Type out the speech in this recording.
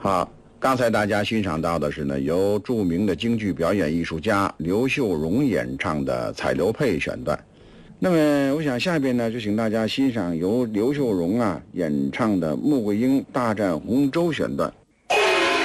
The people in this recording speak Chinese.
好，刚才大家欣赏到的是呢，由著名的京剧表演艺术家刘秀荣演唱的《彩刘佩》选段。那么，我想下边呢，就请大家欣赏由刘秀荣演唱的《穆桂英大战洪州》选段。